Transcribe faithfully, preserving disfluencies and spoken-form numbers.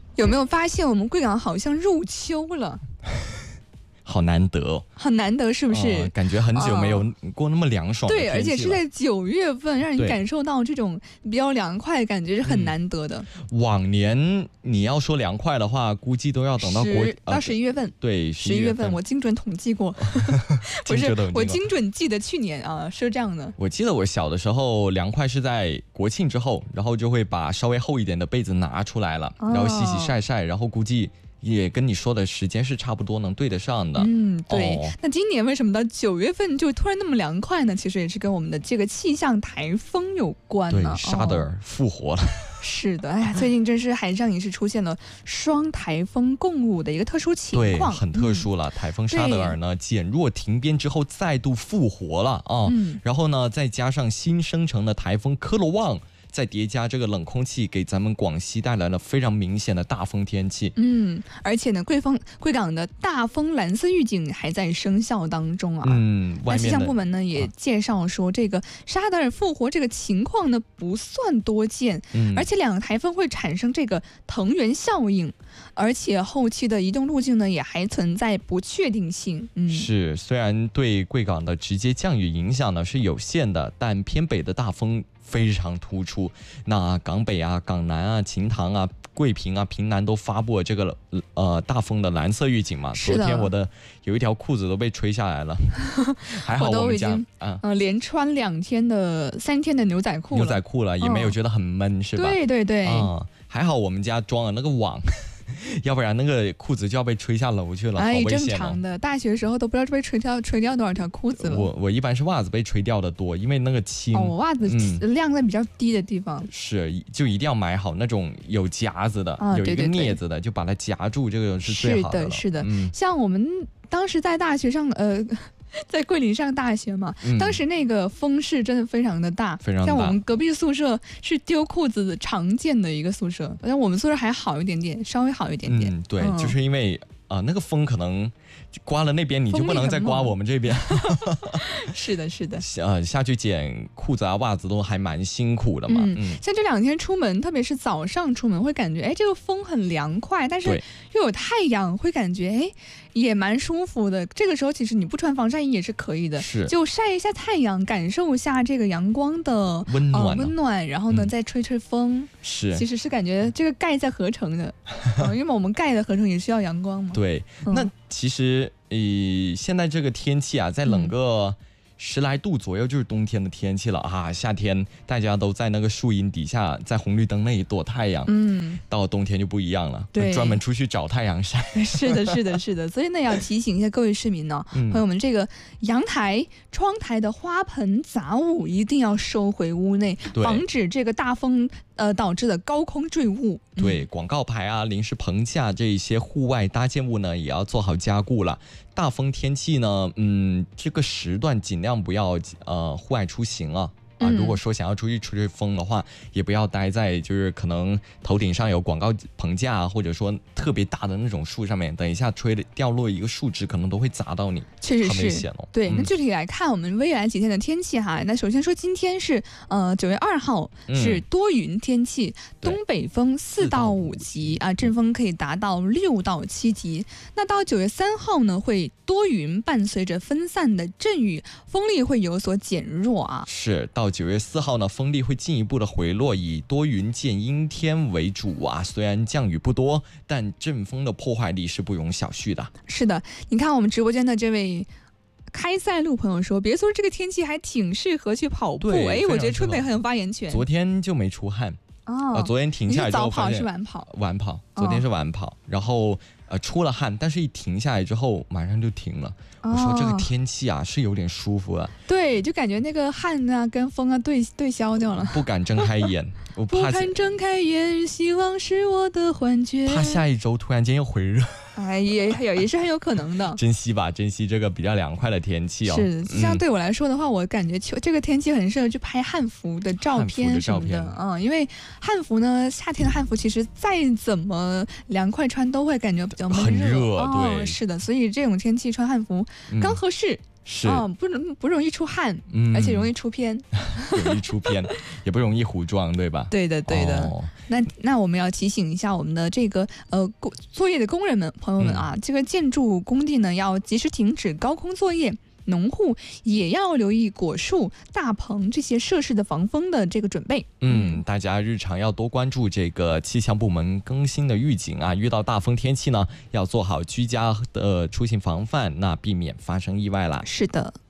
有没有发现我们贵港好像入秋了？ 好难得、哦， 很难得，是不是、 呃？感觉很久没有过那么凉爽的天气了、 对，而且是在九月份，让你感受到这种比较凉快的感觉是很难得的。 嗯、往年你要说凉快的话，估计都要等到国到十一月份。 对， 十一月份我精准统计过，不是我精准记得去年啊是这样的。 我记得我小的时候凉快是在国庆之后，然后就会把稍微厚一点的被子拿出来了，哦、然后洗洗晒晒，然后估计。也跟你说的时间是差不多能对得上的。 嗯，对、哦。那今年为什么到九月份就突然那么凉快呢？其实也是跟我们的这个气象台风有关呢。 对，沙德尔复活了。哦、 是的，哎呀，最近真是海上也是出现了双台风共舞的一个特殊情况， 对，很特殊了。嗯、台风沙德尔呢减弱停边之后再度复活了啊。嗯、然后呢，再加上新生成的台风科罗旺。再叠加这个冷空气，给咱们广西带来了非常明显的大风天气。 嗯，而且呢，贵风贵港的大风蓝色预警还在生效当中啊。 嗯，外面的那气象部门呢也介绍说，这个沙德尔复活这个情况呢不算多见，嗯、而且两个台风会产生这个藤原效应，而且后期的移动路径呢也还存在不确定性。 嗯，是，虽然对贵港的直接降雨影响呢是有限的，但偏北的大风非常突出。那港北啊、港南啊、秦塘啊、桂平啊、平南都发布了这个呃大风的蓝色预警嘛。昨天我的有一条裤子都被吹下来了，还好我们家啊、呃、连穿两天的三天的牛仔裤， 牛仔裤了，也没有觉得很闷，哦、是吧？ 对对对，啊、 嗯，还好我们家装了那个网。要不然那个裤子就要被吹下楼去了， 哎， 好危险哦！ 正常的，大学时候都不知道被吹掉吹掉多少条裤子了。 我我一般是袜子被吹掉的多，因为那个轻。 哦，袜子晾在比较低的地方。 嗯、是，就一定要买好那种有夹子的， 啊、 有一个镊子的， 对对对， 就把它夹住，这个是最好的了。 是的，是的。嗯、像我们当时在大学上，呃。在桂林上大学嘛、嗯，当时那个风势真的非常的大， 非常大。 像我们隔壁宿舍是丢裤子常见的一个宿舍，但我们宿舍还好一点点，稍微好一点点。 嗯，对，嗯、就是因为啊、呃，那个风可能刮了那边，你就不能再刮我们这边。 是的，是的。 呃，下去捡裤子啊、袜子都还蛮辛苦的嘛。 嗯，嗯像这两天出门，特别是早上出门，会感觉哎，这个风很凉快，但是又有太阳，会感觉哎。也蛮舒服的，这个时候其实你不穿防晒衣也是可以的， 是就晒一下太阳，感受一下这个阳光的温暖、啊呃、温暖，然后呢、嗯、再吹吹风， 是， 其实是感觉这个钙在合成的，呃、因为我们钙的合成也需要阳光嘛。 对，嗯、那其实呃现在这个天气啊，在冷个。嗯十来度左右就是冬天的天气了啊！夏天大家都在那个树荫底下，在红绿灯那里躲太阳。嗯，到冬天就不一样了， 对， 专门出去找太阳晒。 是的，是的，是的。所以呢，要提醒一下各位市民呢、哦，嗯、朋友们，这个阳台、窗台的花盆杂物一定要收回屋内，防止这个大风呃导致的高空坠物。 对，广告牌啊、临时棚架这一些户外搭建物呢，也要做好加固了。大风天气呢，嗯，这个时段尽量不要呃户外出行啊。啊，如果说想要出去吹吹风的话，也不要待在就是可能头顶上有广告棚架啊，或者说特别大的那种树上面，等一下吹的掉落一个树枝，可能都会砸到你， 确实是很危险哦。 对，那具体来看我们未来几天的天气哈，那首先说今天是呃九月二号是多云天气，嗯、东北风四到五级啊，阵风可以达到六到七级。那到九月三号呢，会多云伴随着分散的阵雨，风力会有所减弱啊。 是到九月四号呢，风力会进一步的回落，以多云见阴天为主啊。虽然降雨不多，但阵风的破坏力是不容小觑的。 是的，你看我们直播间的这位开塞路朋友说，别说这个天气还挺适合去跑步。哎，我觉得春梅很有发言权。 昨天就没出汗。 哦、 呃，昨天停下来之后发现，你是早跑是晚跑？ 晚跑，昨天是晚跑，哦、然后呃出了汗，但是一停下来之后马上就停了。哦、我说这个天气啊是有点舒服了。 对，就感觉那个汗啊跟风啊对对消掉了。 不敢睁开眼，我怕不敢睁开眼，希望是我的幻觉。 怕下一周突然间又回热。 哎，也有也是很有可能的。 珍惜吧，珍惜这个比较凉快的天气哦。 是，像对我来说的话，嗯、我感觉秋这个天气很适合去拍汉服的照片什么的啊、嗯，因为汉服呢，夏天的汉服其实再怎么凉快穿都会感觉比较闷热， 很热， 哦、 对， 是的，所以这种天气穿汉服刚合适。嗯是啊、不容不容易出汗，嗯、而且容易出片， 容易出片，也不容易糊妆，对吧？ 对的，对的。哦、那那我们要提醒一下我们的这个呃工作业的工人们朋友们啊，嗯、这个建筑工地呢要及时停止高空作业。农户也要留意果树、大棚这些设施的防风的这个准备。 嗯，大家日常要多关注这个气象部门更新的预警啊，遇到大风天气呢，要做好居家的出行防范，那避免发生意外啦。 是的。